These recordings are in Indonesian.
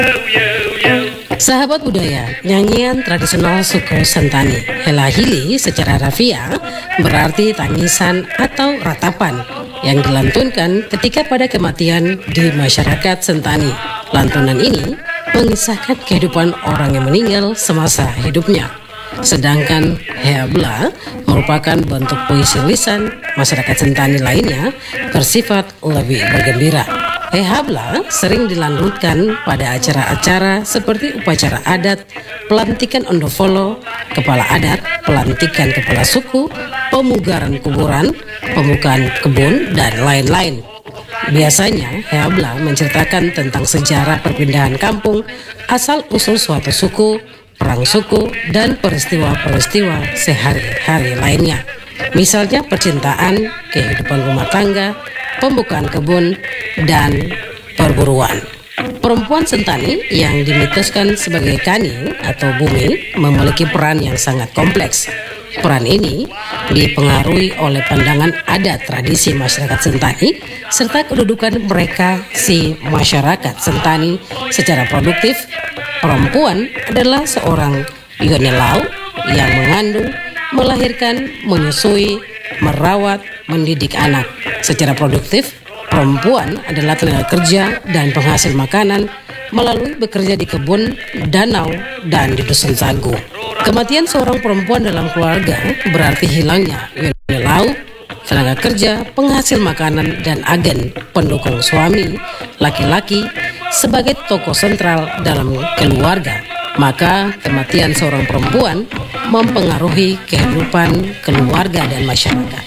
Sahabat budaya, nyanyian tradisional suku Sentani, Hela Hili secara harfiah berarti tangisan atau ratapan yang dilantunkan ketika pada kematian di masyarakat Sentani. Lantunan ini mengisahkan kehidupan orang yang meninggal semasa hidupnya. Sedangkan Heabla merupakan bentuk puisi lisan masyarakat Sentani lainnya bersifat lebih bergembira. Hehabla sering dilantunkan pada acara-acara seperti upacara adat, pelantikan ondofolo, kepala adat, pelantikan kepala suku, pemugaran kuburan, pembukaan kebun, dan lain-lain. Biasanya Hehabla menceritakan tentang sejarah perpindahan kampung, asal-usul suatu suku, perang suku, dan peristiwa-peristiwa sehari-hari lainnya. Misalnya percintaan, kehidupan rumah tangga, pembukaan kebun, dan perburuan. Perempuan Sentani yang dimitoskan sebagai Kani atau bumi memiliki peran yang sangat kompleks. Peran ini dipengaruhi oleh pandangan adat tradisi masyarakat Sentani serta kedudukan mereka si masyarakat Sentani secara produktif. Perempuan adalah seorang yonelau yang mengandung, melahirkan, menyusui, merawat, mendidik anak. Secara produktif, perempuan adalah tenaga kerja dan penghasil makanan melalui bekerja di kebun, danau, dan di dusun sagu. Kematian seorang perempuan dalam keluarga berarti hilangnya yonelau, tenaga kerja, penghasil makanan, dan agen pendukung suami laki-laki sebagai tokoh sentral dalam keluarga. Maka kematian seorang perempuan mempengaruhi kehidupan keluarga dan masyarakat.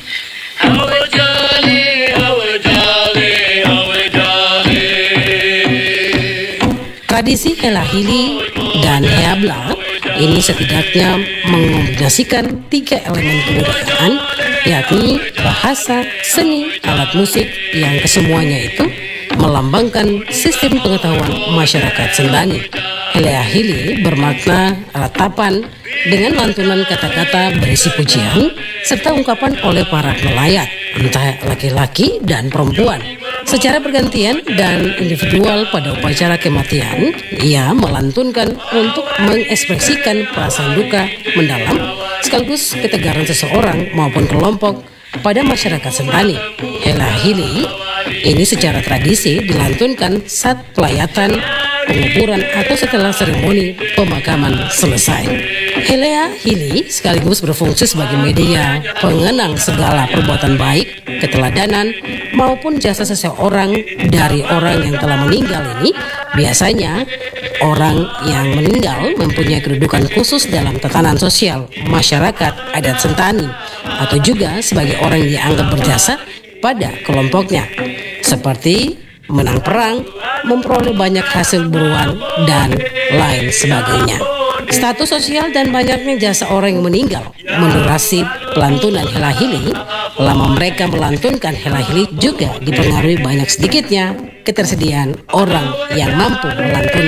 Tradisi Hela Hili dan Heabla ini setidaknya mengombinasikan 3 elemen kebudayaan, yakni bahasa, seni, alat musik yang kesemuanya itu melambangkan sistem pengetahuan masyarakat Sentani. Hela Hili bermakna ratapan dengan lantunan kata-kata berisi pujian serta ungkapan oleh para pelayat, entah laki-laki dan perempuan. Secara bergantian dan individual pada upacara kematian, ia melantunkan untuk mengekspresikan perasaan duka mendalam sekaligus ketegaran seseorang maupun kelompok pada masyarakat Sentani. Hela Hili ini secara tradisi dilantunkan saat pelayatan, penguburan atau setelah seremoni pemakaman selesai. Hela Hili sekaligus berfungsi sebagai media pengenang segala perbuatan baik, keteladanan, maupun jasa seseorang dari orang yang telah meninggal ini. Biasanya orang yang meninggal mempunyai kedudukan khusus dalam tatanan sosial masyarakat adat Sentani atau juga sebagai orang yang dianggap berjasa pada kelompoknya, seperti menang perang, memperoleh banyak hasil buruan, dan lain sebagainya. Status sosial dan banyaknya jasa orang yang meninggal mendurasi pelantunan Hela Hili. Lama mereka melantunkan Hela Hili juga dipengaruhi banyak sedikitnya ketersediaan orang yang mampu melantunkan